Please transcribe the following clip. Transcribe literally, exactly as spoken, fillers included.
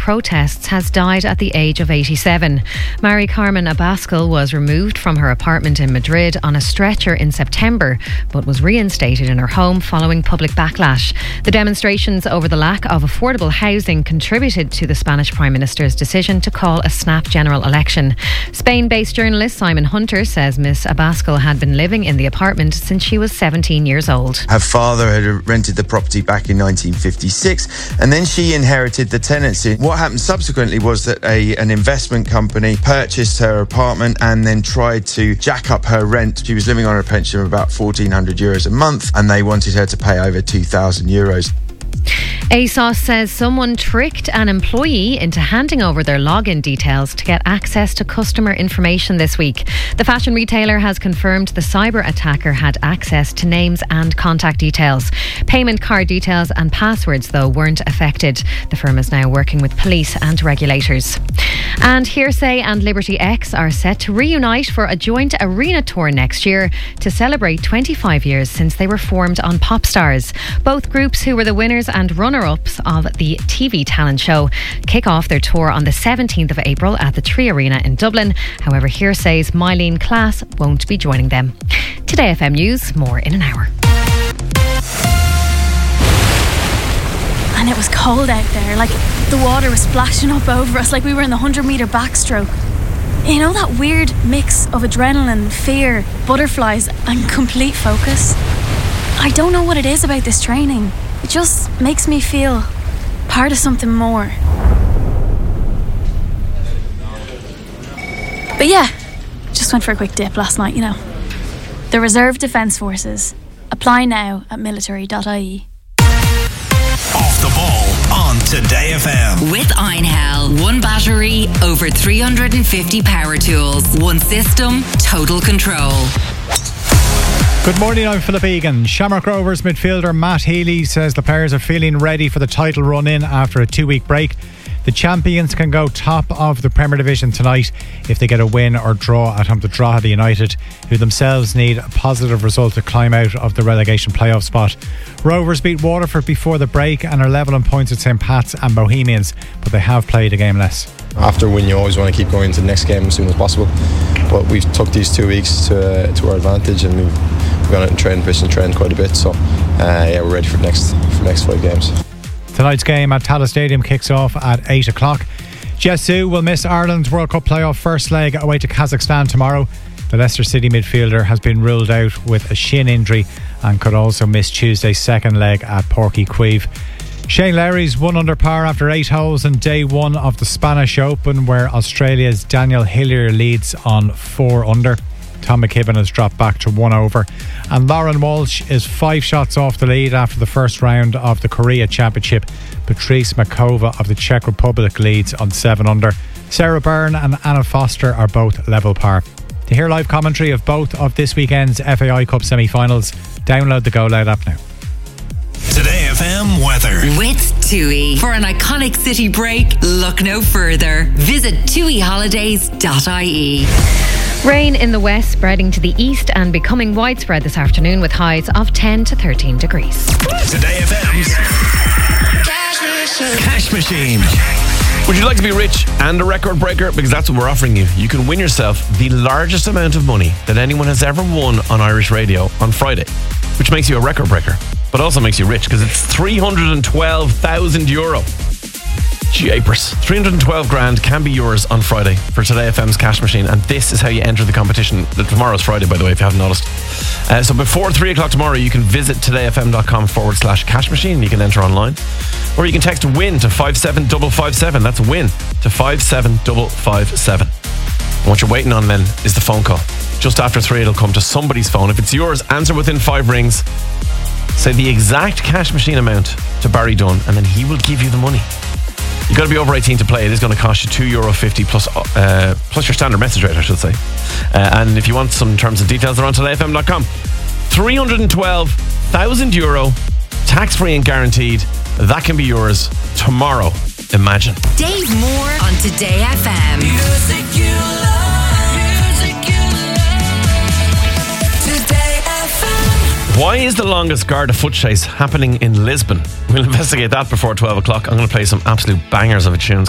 protests has died at the age of eighty-seven. Mari Carmen Abascal was removed from her apartment in Madrid on a stretcher in September, but was reinstated in her home following public backlash. The demonstrations over the lack of affordable housing contributed to the Spanish Prime Minister's decision to call a snap general election. Spain-based journalist Simon Hunter says Miss Abascal had been living in the apartment since she was seventeen years old. Her father had rented the property back in nineteen fifty-six, and then she inherited the tenancy. What happened subsequently was that a an investment company purchased her apartment and then tried to jack up her rent. She was living on a pension of about fourteen hundred euros a month, and they wanted her to pay over two thousand euros. ASOS says someone tricked an employee into handing over their login details to get access to customer information this week. The fashion retailer has confirmed the cyber attacker had access to names and contact details. Payment card details and passwords, though, weren't affected. The firm is now working with police and regulators. And Hearsay and Liberty X are set to reunite for a joint arena tour next year to celebrate twenty-five years since they were formed on Popstars. Both groups, who were the winners and runner-ups of the T V talent show, kick off their tour on the seventeenth of April at the Tree Arena in Dublin. However, Hearsay's Mylene Klass won't be joining them. Today F M News, more in an hour. And it was cold out there, like the water was splashing up over us like we were in the one hundred metre backstroke. You know, that weird mix of adrenaline, fear, butterflies and complete focus? I don't know what it is about this training. It just makes me feel part of something more. But yeah, just went for a quick dip last night, you know. The Reserve Defence Forces. Apply now at military dot I E. Off the ball on Today F M. With Einhell. One battery, over three hundred fifty power tools. One system, total control. Good morning, I'm Philip Egan. Shamrock Rovers midfielder Matt Healy says the players are feeling ready for the title run in after a two-week break. The champions can go top of the Premier Division tonight if they get a win or draw at home to Drogheda United, who themselves need a positive result to climb out of the relegation playoff spot. Rovers beat Waterford before the break and are level on points with St Pat's and Bohemians, but they have played a game less. After a win, you always want to keep going to the next game as soon as possible, but we've took these two weeks to uh, to our advantage, and we've, we've gone out and trained, pitched and trained quite a bit, so uh, yeah, we're ready for the next for the next five games. Tonight's game at Tallaght Stadium kicks off at eight o'clock. Jesu will miss Ireland's World Cup playoff first leg away to Kazakhstan tomorrow. The Leicester City midfielder has been ruled out with a shin injury and could also miss Tuesday's second leg at Porky Queeve. Shane Lowry's one under par after eight holes in day one of the Spanish Open, where Australia's Daniel Hillier leads on four under. Tom McKibben has dropped back to one over, and Lauren Walsh is five shots off the lead after the first round of the Korea Championship. Patrice Makova of the Czech Republic leads on seven under. Sarah Byrne and Anna Foster are both level par. To hear live commentary of both of this weekend's F A I Cup semi-finals, download the Go Loud app now. Today F M weather. With TUI. For an iconic city break, look no further. Visit tui holidays dot I E. Rain in the west spreading to the east and becoming widespread this afternoon with highs of ten to thirteen degrees. Today F M's Cash Machine. Cash Machine. Would you like to be rich and a record breaker? Because that's what we're offering you. You can win yourself the largest amount of money that anyone has ever won on Irish radio on Friday, which makes you a record breaker, but also makes you rich because it's three hundred twelve thousand euro. Japers. three hundred twelve grand can be yours on Friday for Today F M's Cash Machine, and this is how you enter the competition. Tomorrow's Friday, by the way, if you haven't noticed. Uh, so before three o'clock tomorrow, you can visit todayfm.com forward slash cash machine. You can enter online, or you can text WIN to five seven five five seven. That's WIN to five seven five five seven. And what you're waiting on then is the phone call. Just after three, it'll come to somebody's phone. If it's yours, answer within five rings. Say the exact Cash Machine amount to Barry Dunn, and then he will give you the money. You've got to be over eighteen to play. It is going to cost you two euro fifty plus uh, plus your standard message rate, I should say. Uh, and if you want some terms and details, they're on today f m dot com. three hundred twelve thousand euro, tax-free and guaranteed. That can be yours tomorrow. Imagine. Dave Moore on Today F M. Music you love, music you love. Today F M. Why is the longest Garda foot chase happening in Lisbon? We'll investigate that before twelve o'clock. I'm going to play some absolute bangers of a tunes.